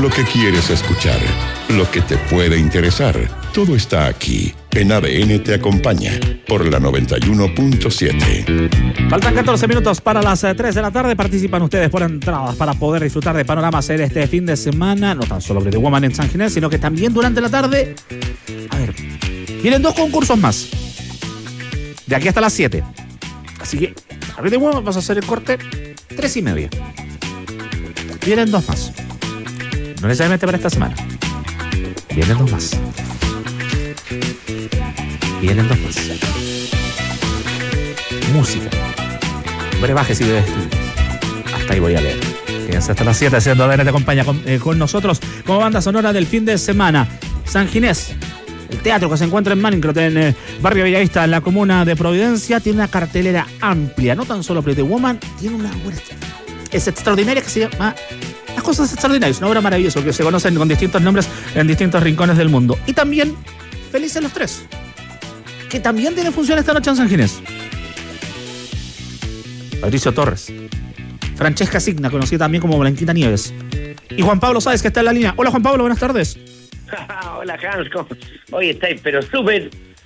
Lo que quieres escuchar, lo que te puede interesar, todo está aquí. En ADN te acompaña por la 91.7. Faltan 14 minutos para las 3 de la tarde. Participan ustedes por entradas para poder disfrutar de panoramas en este fin de semana. No tan solo Pretty Woman en San Ginés, sino que también durante la tarde. A ver, vienen 2 concursos más. De aquí hasta las 7. Así que, a Pretty Woman vas a hacer el corte 3:30. Vienen 2 más. No necesariamente para esta semana. Vienen 2 más. Vienen 2 más. Música. Brebajes y vestidos. Hasta ahí voy a leer. Quédense hasta las 7 haciendo ADN te acompaña con nosotros como banda sonora del fin de semana. San Ginés, el teatro que se encuentra en Malincrot, en Barrio Bellavista, en la comuna de Providencia, tiene una cartelera amplia. No tan solo Pretty Woman, tiene una obra es extraordinaria que se llama Las Cosas Extraordinarias, una obra maravillosa que se conocen con distintos nombres en distintos rincones del mundo. Y también Felices los Tres, que también tiene función esta noche en San Ginés. Patricio Torres, Francesca Signa, conocida también como Blanquita Nieves, y Juan Pablo Sáez, que está en la línea. Hola Juan Pablo, buenas tardes. Hola Hans, hoy estáis pero súper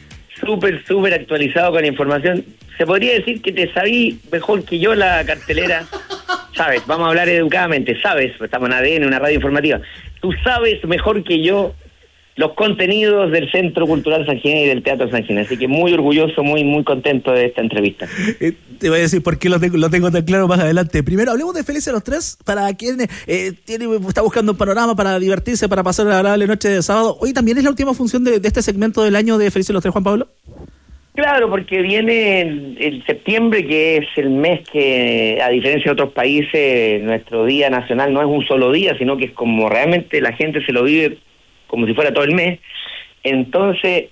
actualizado con información. Se podría decir que te sabí mejor que yo la cartelera. Sabes, vamos a hablar educadamente, sabes, estamos en ADN, una radio informativa. Tú sabes mejor que yo los contenidos del Centro Cultural San Ginés y del Teatro San Ginés, así que muy orgulloso, muy contento de esta entrevista. Te voy a decir por qué lo tengo tan claro más adelante. Primero, hablemos de Felices los Tres, para quien está buscando un panorama para divertirse, para pasar una agradable noche de sábado. Hoy también es la última función de este segmento del año de Felices los Tres, Juan Pablo. Claro, porque viene el septiembre, que es el mes que, a diferencia de otros países, nuestro día nacional no es un solo día, sino que es como realmente la gente se lo vive como si fuera todo el mes. Entonces,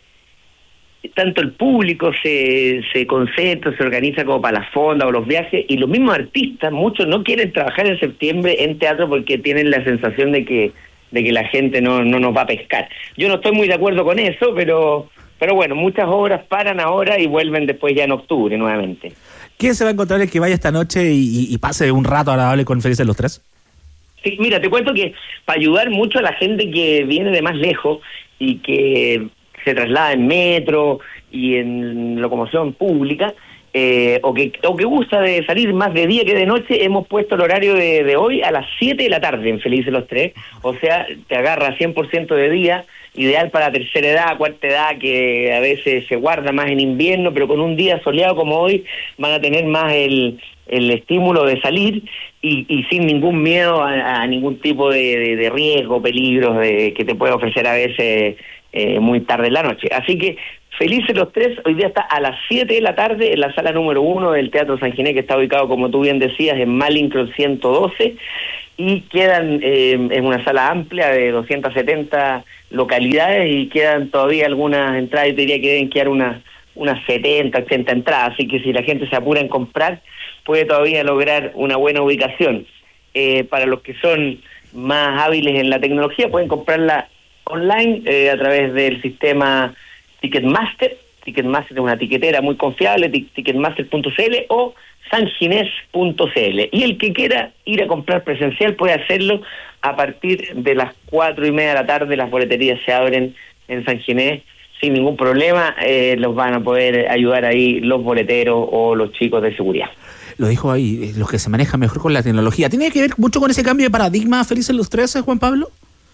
tanto el público se concentra, se organiza como para las fondas o los viajes, y los mismos artistas, muchos no quieren trabajar en septiembre en teatro porque tienen la sensación de que la gente no nos va a pescar. Yo no estoy muy de acuerdo con eso, pero bueno, muchas obras paran ahora y vuelven después ya en octubre nuevamente. ¿Quién se va a encontrar el que vaya esta noche y pase un rato agradable con Felices los Tres? Sí, mira, te cuento que para ayudar mucho a la gente que viene de más lejos y que se traslada en metro y en locomoción pública, o que gusta de salir más de día que de noche, hemos puesto el horario de hoy a las 7 de la tarde en Felices los Tres. O sea, te agarra 100% de día, ideal para tercera edad, cuarta edad, que a veces se guarda más en invierno, pero con un día soleado como hoy van a tener más el estímulo de salir y sin ningún miedo a ningún tipo de riesgo, peligros que te puede ofrecer a veces muy tarde en la noche. Así que Felices los Tres, hoy día está a las 7 de la tarde en la sala número 1 del Teatro San Ginés, que está ubicado, como tú bien decías, en Malincrot 112, y quedan, es una sala amplia de 270 localidades, y quedan todavía algunas entradas, y te diría que deben quedar unas 70, 80 entradas, así que si la gente se apura en comprar, puede todavía lograr una buena ubicación. Para los que son más hábiles en la tecnología, pueden comprarla online a través del sistema Ticketmaster. Ticketmaster es una tiquetera muy confiable, ticketmaster.cl o sanginés.cl. Y el que quiera ir a comprar presencial puede hacerlo a partir de las 4:30 de la tarde. Las boleterías se abren en San Ginés sin ningún problema. Los van a poder ayudar ahí los boleteros o los chicos de seguridad. Lo dijo ahí, los que se manejan mejor con la tecnología. ¿Tiene que ver mucho con ese cambio de paradigma Felices los Tres, Juan Pablo?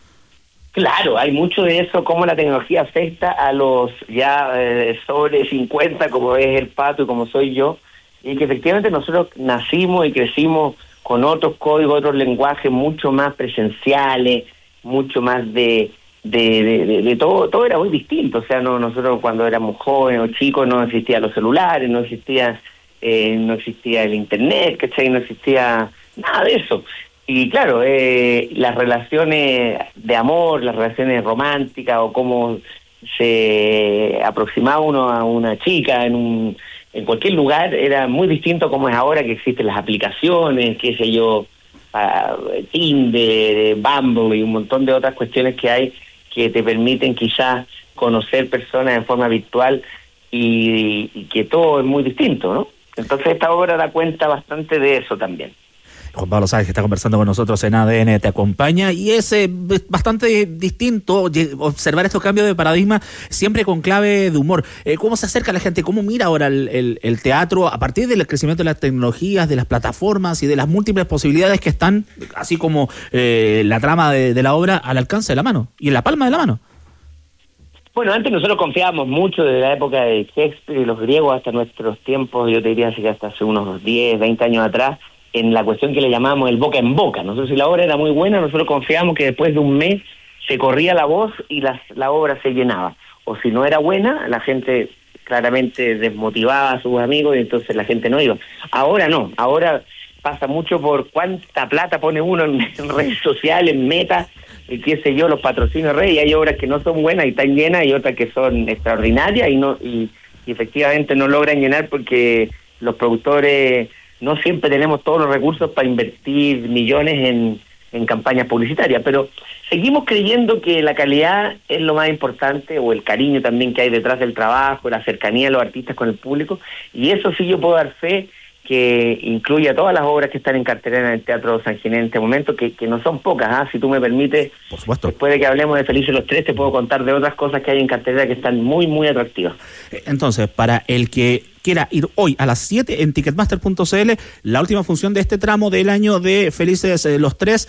Claro, hay mucho de eso, cómo la tecnología afecta a los ya sobre 50, como es el Pato y como soy yo, y que efectivamente nosotros nacimos y crecimos con otros códigos, otros lenguajes mucho más presenciales, mucho más de todo era muy distinto. O sea, nosotros cuando éramos jóvenes o chicos no existían los celulares, no existía el internet, ¿cachai? No existía nada de eso. Y claro, las relaciones de amor, las relaciones románticas, o cómo se aproximaba uno a una chica en cualquier lugar, era muy distinto como es ahora, que existen las aplicaciones, qué sé yo, Tinder, Bumble y un montón de otras cuestiones que hay que te permiten quizás conocer personas en forma virtual y que todo es muy distinto, ¿no? Entonces esta obra da cuenta bastante de eso también. Juan Pablo Sáez, que está conversando con nosotros en ADN Te Acompaña, y es bastante distinto observar estos cambios de paradigma siempre con clave de humor. ¿Cómo se acerca la gente? ¿Cómo mira ahora el teatro a partir del crecimiento de las tecnologías, de las plataformas y de las múltiples posibilidades que están, así como la trama de la obra, al alcance de la mano y en la palma de la mano? Bueno, antes nosotros confiábamos mucho desde la época de Shakespeare y los griegos hasta nuestros tiempos, yo te diría que hasta hace unos 10, 20 años atrás, en la cuestión que le llamábamos el boca en boca. Nosotros, si la obra era muy buena, nosotros confiábamos que después de un mes se corría la voz y la obra se llenaba. O si no era buena, la gente claramente desmotivaba a sus amigos y entonces la gente no iba. Ahora no, ahora pasa mucho por cuánta plata pone uno en redes sociales, en Meta, y qué sé yo, los patrocinios redes, y hay obras que no son buenas y están llenas y otras que son extraordinarias y efectivamente no logran llenar porque los productores no siempre tenemos todos los recursos para invertir millones en campañas publicitarias, pero seguimos creyendo que la calidad es lo más importante, o el cariño también que hay detrás del trabajo, la cercanía de los artistas con el público, y eso sí yo puedo dar fe que incluye a todas las obras que están en cartelera en el Teatro San Ginés en este momento, que no son pocas, si tú me permites. Por supuesto. Después de que hablemos de Felices los Tres, te puedo contar de otras cosas que hay en cartelera que están muy, muy atractivas. Entonces, para el que quiera ir hoy a las 7 en Ticketmaster.cl, la última función de este tramo del año de Felices los Tres,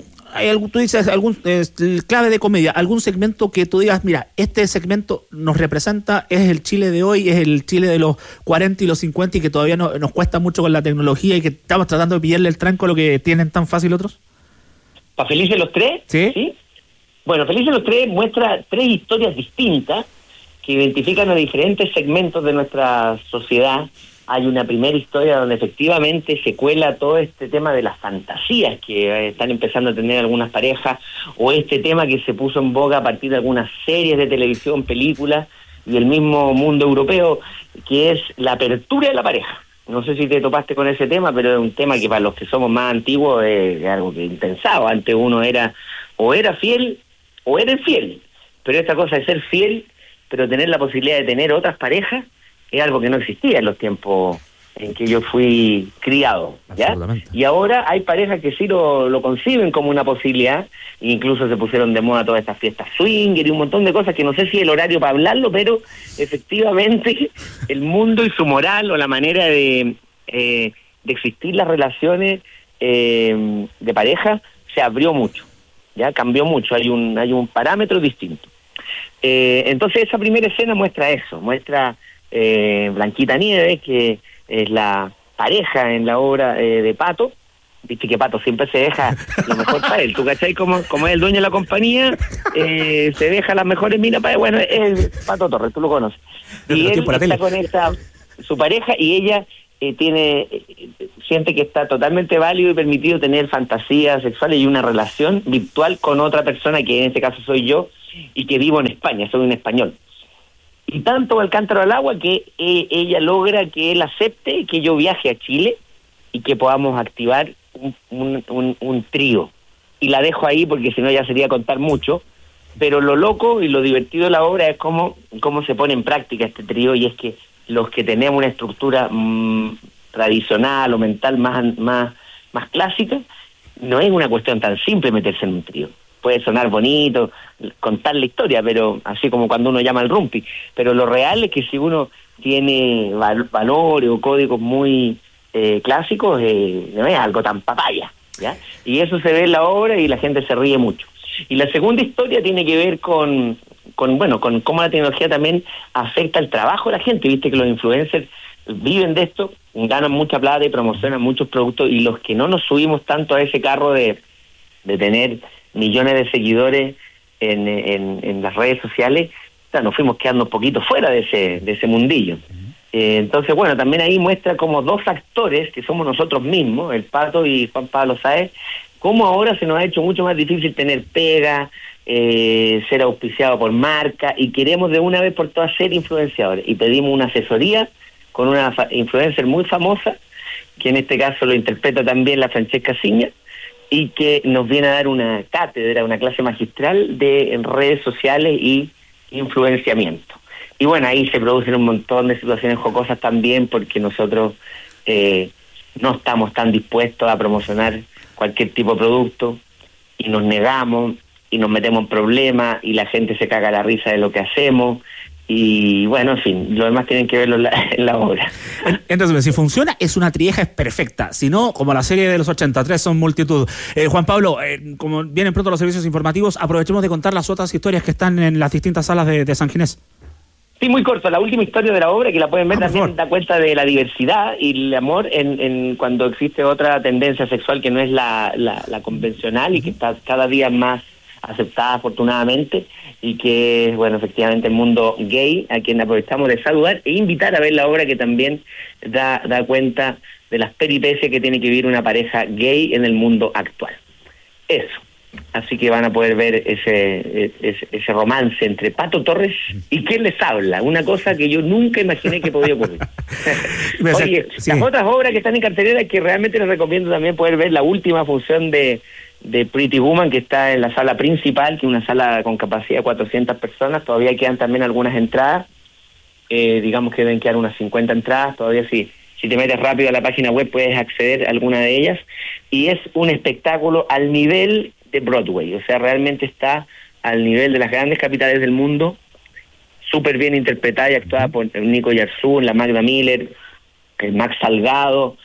tú dices algún clave de comedia, algún segmento que tú digas, mira, este segmento nos representa, es el Chile de hoy, es el Chile de los 40 y los 50 y que todavía nos cuesta mucho con la tecnología y que estamos tratando de pillarle el tranco a lo que tienen tan fácil otros? ¿Para Felices los Tres? ¿Sí? Bueno, Felices los Tres muestra 3 historias distintas que identifican a diferentes segmentos de nuestra sociedad. Hay una primera historia donde efectivamente se cuela todo este tema de las fantasías que están empezando a tener algunas parejas, o este tema que se puso en boga a partir de algunas series de televisión, películas y el mismo mundo europeo, que es la apertura de la pareja. No sé si te topaste con ese tema, pero es un tema que para los que somos más antiguos es algo que impensado. Antes uno era fiel o era infiel, pero esta cosa de ser fiel pero tener la posibilidad de tener otras parejas es algo que no existía en los tiempos en que yo fui criado, ¿ya? Y ahora hay parejas que sí lo conciben como una posibilidad, e incluso se pusieron de moda todas estas fiestas swinger y un montón de cosas que no sé si es el horario para hablarlo, pero efectivamente el mundo y su moral o la manera de existir las relaciones de pareja se abrió mucho, ya cambió mucho, hay un parámetro distinto. Entonces esa primera escena muestra eso, muestra Blanquita Nieves, que es la pareja en la obra de Pato. Viste que Pato siempre se deja lo mejor para él, ¿tú cachai? Como es el dueño de la compañía, se deja las mejores minas para él. Bueno, es Pato Torres, tú lo conoces. Y él está con su pareja, y ella siente que está totalmente válido y permitido tener fantasías sexuales y una relación virtual con otra persona, que en este caso soy yo, y que vivo en España, soy un español. Y tanto va el cántaro al agua que ella logra que él acepte que yo viaje a Chile y que podamos activar un trío. Y la dejo ahí porque si no ya sería contar mucho, pero lo loco y lo divertido de la obra es cómo se pone en práctica este trío, y es que los que tenemos una estructura tradicional o mental más clásica, no es una cuestión tan simple meterse en un trío. Puede sonar bonito, contar la historia, pero así como cuando uno llama al rumpi, pero lo real es que si uno tiene valores o códigos muy clásicos, no es algo tan papaya, ¿ya? Y eso se ve en la obra y la gente se ríe mucho. Y la segunda historia tiene que ver con cómo la tecnología también afecta el trabajo de la gente. Viste que los influencers viven de esto, ganan mucha plata y promocionan muchos productos, y los que no nos subimos tanto a ese carro de tener millones de seguidores en las redes sociales, nos fuimos quedando un poquito fuera de ese mundillo. Entonces, bueno, también ahí muestra como 2 actores, que somos nosotros mismos, el Pato y Juan Pablo Sáez, cómo ahora se nos ha hecho mucho más difícil tener pega, ser auspiciado por marca, y queremos de una vez por todas ser influenciadores. Y pedimos una asesoría con una influencer muy famosa, que en este caso lo interpreta también la Francesca Ciña, y que nos viene a dar una cátedra, una clase magistral de redes sociales y influenciamiento. Y bueno, ahí se producen un montón de situaciones jocosas también, porque nosotros no estamos tan dispuestos a promocionar cualquier tipo de producto y nos negamos y nos metemos en problemas y la gente se caga la risa de lo que hacemos. Y bueno, en fin, lo demás tienen que verlo en la obra. Entonces, si funciona, es una trieja, es perfecta. Si no, como la serie de los 83 son multitud. Juan Pablo, como vienen pronto los servicios informativos, aprovechemos de contar las otras historias que están en las distintas salas de San Ginés. Sí, muy corto. La última historia de la obra, que la pueden ver también, da cuenta de la diversidad y el amor en cuando existe otra tendencia sexual que no es la convencional y que está cada día más aceptada afortunadamente, y que, bueno, efectivamente el mundo gay, a quien aprovechamos de saludar e invitar a ver la obra, que también da cuenta de las peripecias que tiene que vivir una pareja gay en el mundo actual. Eso. Así que van a poder ver ese romance entre Pato Torres y quien les habla, una cosa que yo nunca imaginé que podía ocurrir. Oye, sí. Las otras obras que están en cartelera, que realmente les recomiendo también poder ver la última función de Pretty Woman, que está en la sala principal, que es una sala con capacidad de 400 personas. Todavía quedan también algunas entradas, digamos que deben quedar unas 50 entradas. Todavía si te metes rápido a la página web puedes acceder a alguna de ellas, y es un espectáculo al nivel de Broadway, o sea, realmente está al nivel de las grandes capitales del mundo, súper bien interpretada y actuada por Nico Yarzoun, la Magda Miller, el Max Salgado,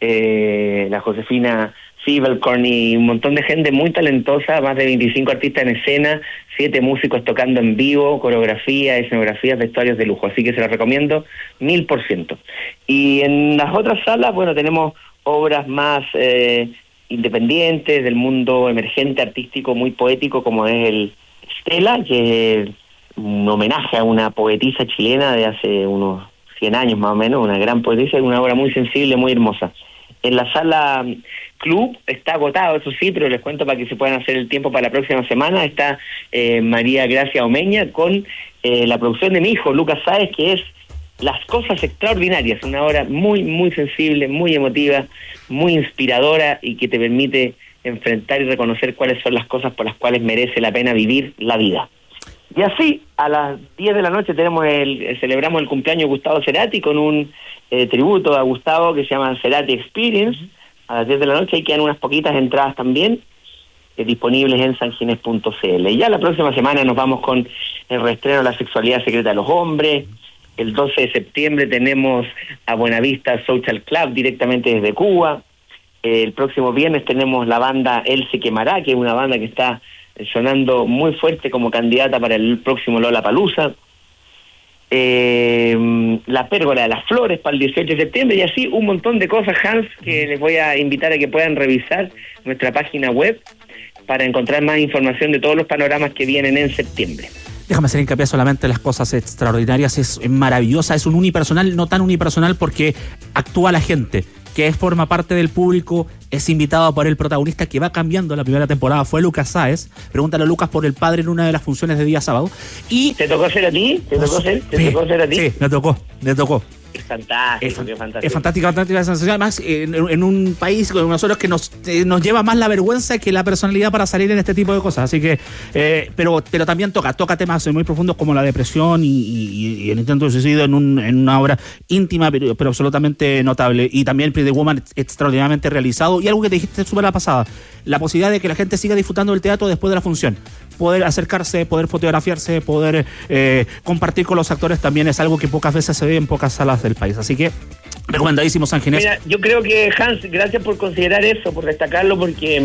la Josefina Sibelcorn y un montón de gente muy talentosa, más de 25 artistas en escena, 7 músicos tocando en vivo, coreografía, escenografías, vestuarios de lujo, así que se los recomiendo 1000%. Y en las otras salas, bueno, tenemos obras más independientes, del mundo emergente artístico muy poético, como es el Stella, que es un homenaje a una poetisa chilena de hace unos 100 años más o menos, una gran poetisa, y una obra muy sensible, muy hermosa. En la sala Club está agotado, eso sí, pero les cuento para que se puedan hacer el tiempo para la próxima semana. Está María Gracia Omeña con la producción de mi hijo, Lucas Sáez, que es Las Cosas Extraordinarias, una obra muy, muy sensible, muy emotiva, muy inspiradora y que te permite enfrentar y reconocer cuáles son las cosas por las cuales merece la pena vivir la vida. Y así, a las 10 de la noche celebramos el cumpleaños de Gustavo Cerati con un tributo a Gustavo que se llama Cerati Experience. A las 10 de la noche, ahí quedan unas poquitas entradas también disponibles en sanginés.cl. Y ya la próxima semana nos vamos con el reestreno de La Sexualidad Secreta de los Hombres. El 12 de septiembre tenemos a Buenavista Social Club directamente desde Cuba. El próximo viernes tenemos la banda Él Se Quemará, que es una banda que está sonando muy fuerte como candidata para el próximo Lollapalooza. La Pérgola de las Flores para el 18 de septiembre, y así un montón de cosas, Hans, que les voy a invitar a que puedan revisar nuestra página web para encontrar más información de todos los panoramas que vienen en septiembre. Déjame hacer hincapié solamente en Las Cosas Extraordinarias, es maravillosa, es un unipersonal, no tan unipersonal porque actúa la gente, que forma parte del público, es invitado por el protagonista que va cambiando. La primera temporada fue Lucas Sáez. Pregúntale a Lucas por el padre en una de las funciones de día sábado. Y ¿te tocó ser a ti? ¿Te tocó ser a ti? Sí, me tocó. Es fantástico, es fantástica la sensación. Además, en un país como nosotros que nos lleva más la vergüenza que la personalidad para salir en este tipo de cosas. Así que, pero también toca temas muy profundos como la depresión y el intento de suicidio en una obra íntima, pero absolutamente notable. Y también Pretty Woman extraordinariamente realizado. Y algo que te dijiste súper la pasada, la posibilidad de que la gente siga disfrutando del teatro después de la función. Poder acercarse, poder fotografiarse, poder compartir con los actores también es algo que pocas veces se ve en pocas salas del país. Así que recomendadísimo San Ginés. Mira, yo creo que, Hans, gracias por considerar eso, por destacarlo, porque